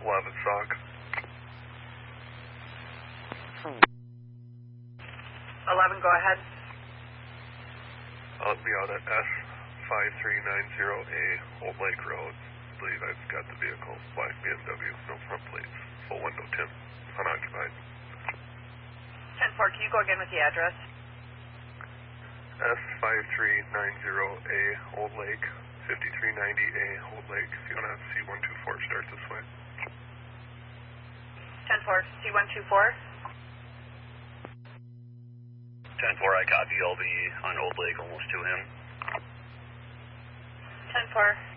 Lavissock. 11, go ahead. I'll be out at S5390A, Old Lake Road. I believe I've got the vehicle. Black BMW, no front plates. Full window tint. Unoccupied. 10-4, can you go again with the address? S5390A, Old Lake. 5390A, Old Lake. C124 start this way. 10-4, C124. 10-4, I copy. I'll be on Old Lake, almost to him. 10-4.